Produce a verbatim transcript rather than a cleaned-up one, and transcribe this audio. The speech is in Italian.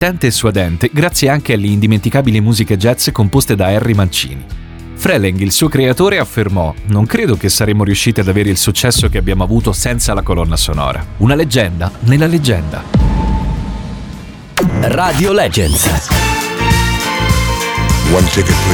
divertente e suadente grazie anche alle indimenticabili musiche jazz composte da Harry Mancini. Freleng, il suo creatore, affermò: «Non credo che saremmo riusciti ad avere il successo che abbiamo avuto senza la colonna sonora. Una leggenda nella leggenda». Radio Legends. One ticket, please.